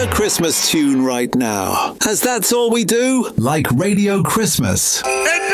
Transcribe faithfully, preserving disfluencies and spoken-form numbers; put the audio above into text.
A Christmas tune right now, as that's all we do, like Radio Christmas.